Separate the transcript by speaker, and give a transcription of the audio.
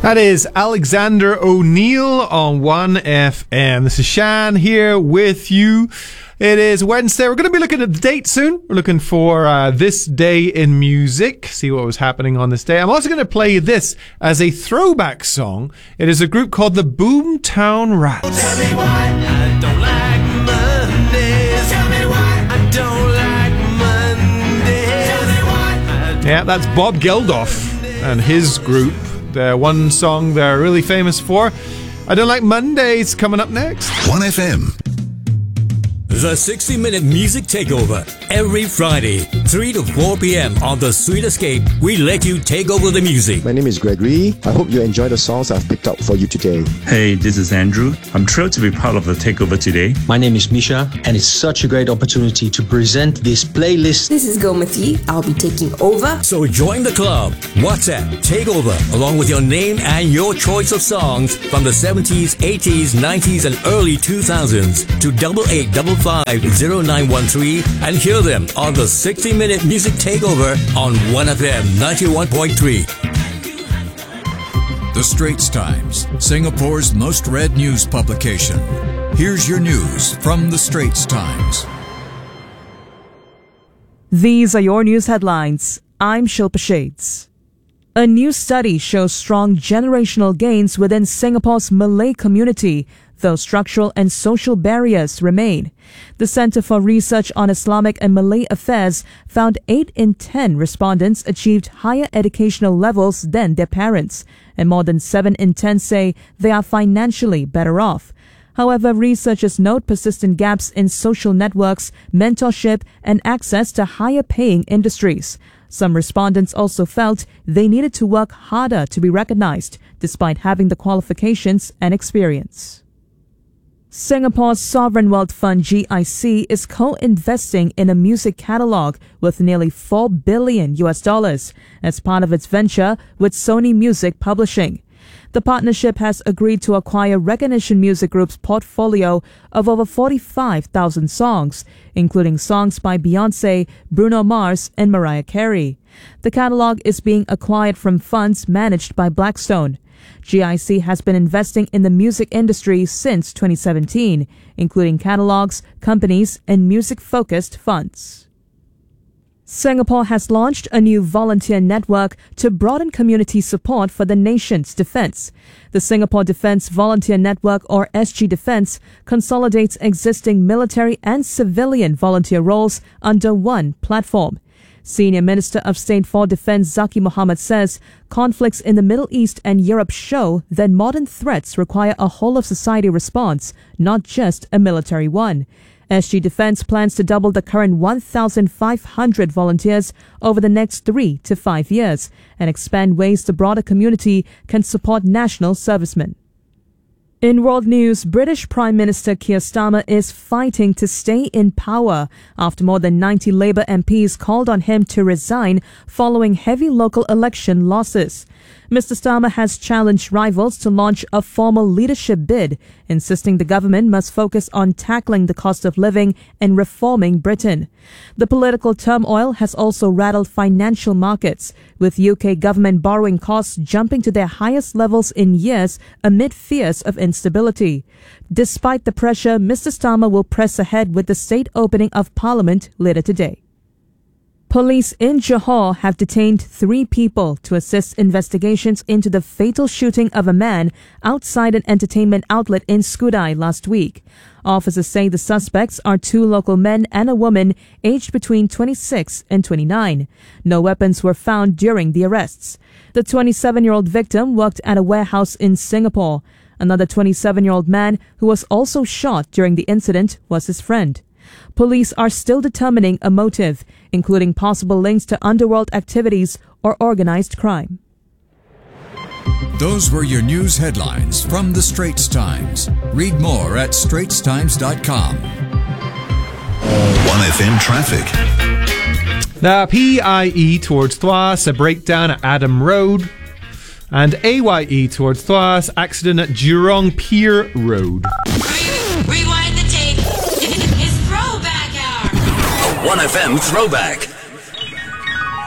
Speaker 1: That is Alexander O'Neill on 1FM. This is Shan here with you. It is Wednesday. We're going to be looking at the date soon. We're looking for this day in music, see what was happening on this day. I'm also going to play this as a throwback song. It is a group called the Boomtown Rats.
Speaker 2: Tell me why I don't like Mondays. Tell me why I don't like Mondays. Tell me why.
Speaker 1: Yeah, that's Bob Geldof and his group. The one song they're really famous for. I Don't Like Mondays coming up next.
Speaker 3: 1FM.
Speaker 4: The 60-minute music takeover. Every Friday, 3 to 4 p.m. on The Sweet Escape, we let you take over the music.
Speaker 5: My name is Gregory. I hope you enjoy the songs I've picked up for you today.
Speaker 6: Hey, this is Andrew. I'm thrilled to be part of the takeover today.
Speaker 7: My name is Misha, and it's such a great opportunity to present this playlist.
Speaker 8: This is Gomati. I'll be taking over.
Speaker 4: So join the club. WhatsApp Takeover, along with your name and your choice of songs from the 70s, 80s, 90s, and early 2000s to 88550913 and hear them on the 60-minute music takeover on 1FM 91.3.
Speaker 3: The Straits Times, Singapore's most read news publication. Here's your news from The Straits Times.
Speaker 9: These are your news headlines. I'm Shilpa Shades. A new study shows strong generational gains within Singapore's Malay community, though structural and social barriers remain. The Centre for Research on Islamic and Malay Affairs found 8 in 10 respondents achieved higher educational levels than their parents, and more than 7 in 10 say they are financially better off. However, researchers note persistent gaps in social networks, mentorship, and access to higher-paying industries. Some respondents also felt they needed to work harder to be recognized, despite having the qualifications and experience. Singapore's sovereign wealth fund GIC is co-investing in a music catalog with nearly $4 billion as part of its venture with Sony Music Publishing. The partnership has agreed to acquire Recognition Music Group's portfolio of over 45,000 songs, including songs by Beyoncé, Bruno Mars, and Mariah Carey. The catalog is being acquired from funds managed by Blackstone. GIC has been investing in the music industry since 2017, including catalogs, companies, and music-focused funds. Singapore has launched a new volunteer network to broaden community support for the nation's defense. The Singapore Defense Volunteer Network, or SG Defense, consolidates existing military and civilian volunteer roles under one platform. Senior Minister of State for Defense Zaki Mohammed says conflicts in the Middle East and Europe show that modern threats require a whole-of-society response, not just a military one. SG Defense plans to double the current 1,500 volunteers over the next 3 to 5 years and expand ways the broader community can support national servicemen. In world news, British Prime Minister Keir Starmer is fighting to stay in power after more than 90 Labour MPs called on him to resign following heavy local election losses. Mr. Starmer has challenged rivals to launch a formal leadership bid, insisting the government must focus on tackling the cost of living and reforming Britain. The political turmoil has also rattled financial markets, with UK government borrowing costs jumping to their highest levels in years amid fears of instability. Despite the pressure, Mr. Starmer will press ahead with the state opening of Parliament later today. Police in Johor have detained 3 people to assist investigations into the fatal shooting of a man outside an entertainment outlet in Skudai last week. Officers say the suspects are 2 local men and a woman aged between 26 and 29. No weapons were found during the arrests. The 27-year-old victim worked at a warehouse in Singapore. Another 27-year-old man who was also shot during the incident was his friend. Police are still determining a motive, including possible links to underworld activities or organized crime.
Speaker 3: Those were your news headlines from The Straits Times. Read more at straitstimes.com. 1FM traffic.
Speaker 1: The PIE towards Thwas, a breakdown at Adam Road. And AYE towards Thwas, accident at Jurong Pier Road.
Speaker 2: Rewind the tape. It's throwback hour.
Speaker 4: A 1FM throwback.